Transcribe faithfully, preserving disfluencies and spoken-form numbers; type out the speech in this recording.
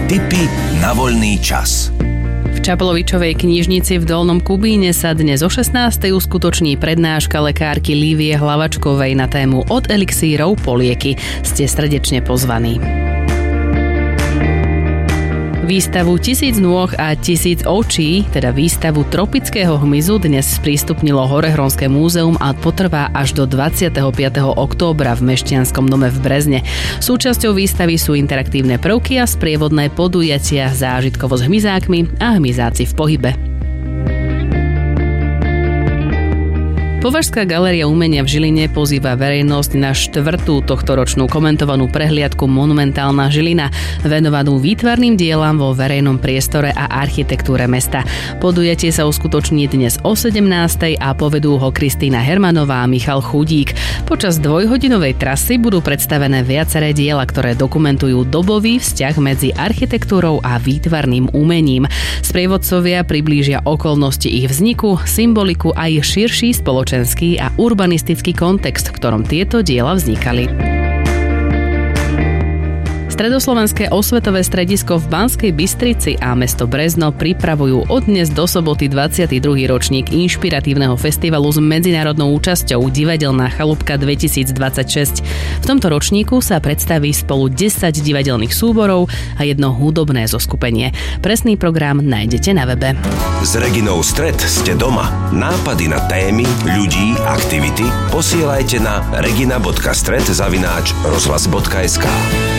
Tipy na voľný čas. V Čaplovičovej knižnici v Dolnom Kubíne sa dnes o šestnástej uskutoční prednáška lekárky Lívie Hlavačkovej na tému Od elixírov po lieky. Ste srdečne pozvaní. Výstavu Tisíc nôh a tisíc očí, teda výstavu tropického hmyzu, dnes sprístupnilo Horehronské múzeum a potrvá až do dvadsiateho piateho októbra v Mešťanskom dome v Brezne. Súčasťou výstavy sú interaktívne prvky a sprievodné podujatia, zážitkovo s hmyzákmi a hmyzáci v pohybe. Považská galéria umenia v Žiline pozýva verejnosť na štvrtú tohtoročnú komentovanú prehliadku Monumentálna Žilina, venovanú výtvarným dielam vo verejnom priestore a architektúre mesta. Podujatie sa uskutoční dnes o sedemnástej a povedú ho Kristýna Hermanová a Michal Chudík. Počas dvojhodinovej trasy budú predstavené viaceré diela, ktoré dokumentujú dobový vzťah medzi architektúrou a výtvarným umením. Sprievodcovia priblížia okolnosti ich vzniku, symboliku a ich širší spoločenský a urbanistický kontext, v ktorom tieto diela vznikali. Stredoslovenské osvetové stredisko v Banskej Bystrici a mesto Brezno pripravujú od dnes do soboty dvadsiaty druhý ročník inšpiratívneho festivalu s medzinárodnou účasťou Divadelná chalúbka dvetisícdvadsaťšesť. V tomto ročníku sa predstaví spolu desať divadelných súborov a jedno hudobné zoskupenie. Presný program nájdete na webe. S Reginou Stret ste doma. Nápady na témy, ľudí, aktivity posielajte na regina bodka stret zavináč rozhlas bodka es ká.